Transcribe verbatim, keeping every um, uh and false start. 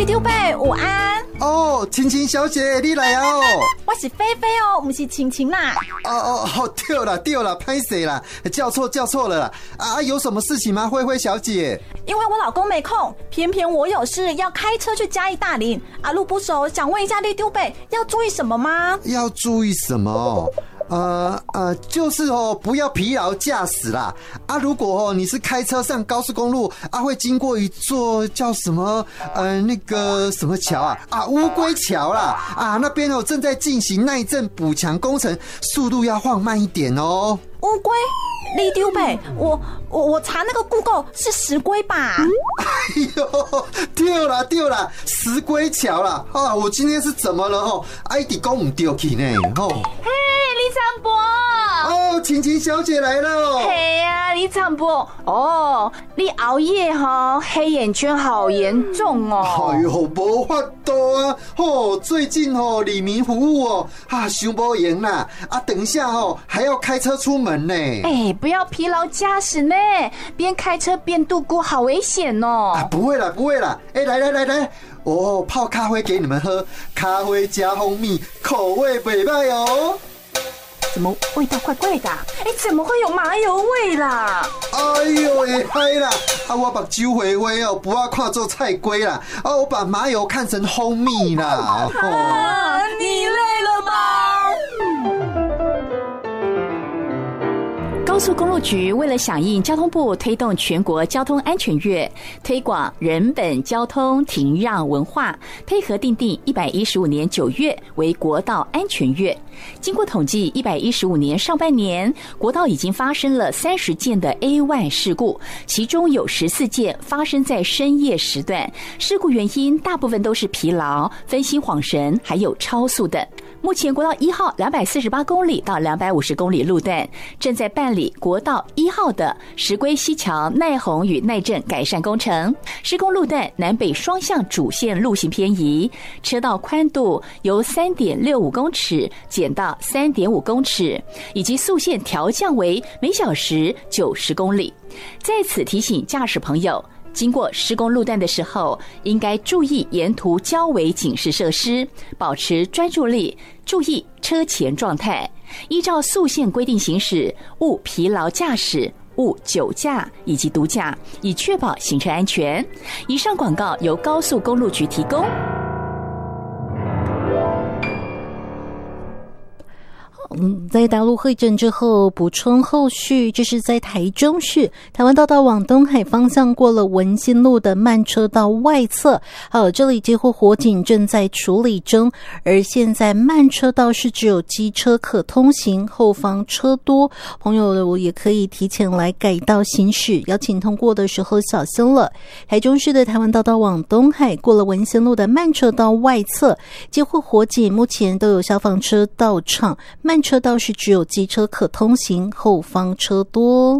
李长伯午安。 哦，晴晴小姐你来啊哦。 我是菲菲哦，不是晴晴啦。 哦哦哦，对了对了，拍谁啦？叫错叫错了啦。啊，有什么事情吗，菲菲小姐？ 因为我老公没空，偏偏我有事要开车去嘉义大林，啊路不熟，想问一下李长伯要注意什么吗？ 要注意什么？呃呃，就是哦，不要疲劳驾驶啦。啊，如果哦你是开车上高速公路啊，会经过一座叫什么呃那个什么桥啊啊乌龟桥啦啊，那边哦正在进行耐震补强工程，速度要放慢一点哦。 乌龟，李长伯，我我我查那个 Google 是石龟吧？ 哎呦，对啦对啦，石龟桥啦啊！我今天是怎么了哦？啊，一直讲唔对去呢哦。 嘿，李长伯。 哦，晴晴小姐来了。 嘿呀，李长伯，哦，你熬夜哈，黑眼圈好严重哦。 哎呦，没法度啊！哦，最近哦，李明服务哦，啊，伤无闲啦！啊，等一下哦，还要开车出门呢。 哎，不要疲劳驾驶呢，边开车边度过，好危险哦。 啊，不会啦，不会啦！哎，来来来来，哦，泡咖啡给你们喝，咖啡加蜂蜜，口味不错哦。 怎么味道怪怪的？哎，怎么会有麻油味啦？ 哎呦，会嗨啦！啊，我把酒回味哦，不要看做菜龟啦。啊，我把麻油看成蜂蜜啦。 哦、啊，你累了吗？ 高速公路局为了响应交通部推动全国交通安全月，推广人本交通停让文化，配合订定一百一十五年九月为国道安全月。经过统计，一百一十五年上半年国道已经发生了三十件的 A 一 事故，其中有十四件发生在深夜时段，事故原因大部分都是疲劳、分心恍神，还有超速等。目前国道一号两百四十八公里到两百五十公里路段正在办理国道一号的石龟溪桥耐洪与耐震改善工程，施工路段南北双向主线路型偏移，车道宽度由 三点六五公尺减到 三点五公尺，以及速限调降为每小时九十公里。在此提醒驾驶朋友，经过施工路段的时候，应该注意沿途交围警示设施，保持专注力，注意车前状态，依照速限规定行驶，勿疲劳驾驶，勿酒驾以及毒驾，以确保行车安全。以上广告由高速公路局提供。 嗯，在大陆会诊之后补充后续，这是在台中市台湾大道往东海方向过了文心路的慢车道外侧，好，这里接获火警正在处理中，而现在慢车道是只有机车可通行，后方车多，朋友也可以提前来改道行驶，邀请通过的时候小心了。台中市的台湾大道往东海过了文心路的慢车道外侧接获火警，目前都有消防车到场，慢车道是只有机车可通行，后方车多。